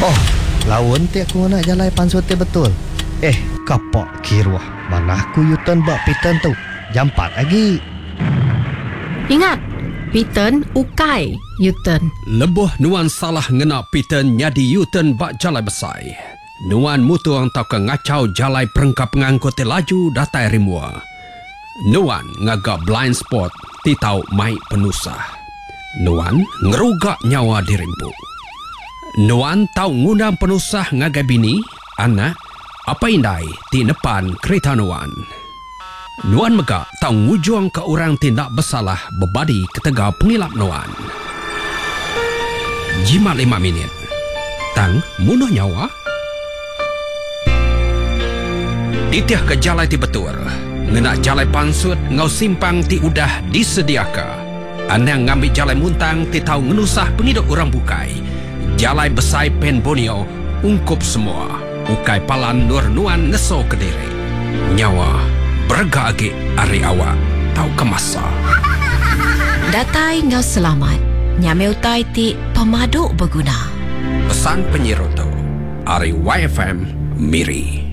Oh, lawan tiak aku nak jalan pansut betul. Kapak kirwah. Mana aku yutan bak pitan tu. Jampat lagi. Ingat, pitan ukai yutan. Lebuh nuan salah ngena pitan nyadi yutan bak jalai besai. Nuan mutuang tau ke ngacau jalai perengkap ngangkut laju datai rimua. Nuan ngagak blind spot titau mai penusah. Nuan ngerugak nyawa dirimpu. Nuan tau ngundang penusah ngagai bini, anak, apa indai ti depan kereta Nuan. Nuan megak tau ngujuang ke orang tindak bersalah berbadi ketega pengilap Nuan. Jimat 5 minit. Tang munuh nyawa. Titiah ke jalai ti betul. Ngena jalai pansut ngau simpang ti udah disediaka. Anang ngambil jalai muntang ti tau ngenusah pengidok orang bukai. Jalai besai pen bonio ungkup semua. Ukai palan nur Nuan ngeso ke diri. Nyawa berga agi ari awak tau kemasa. Datai ngau selamat. Nyame utai ti pemaduk berguna. Pesan penyiroto. Ari YFM Miri.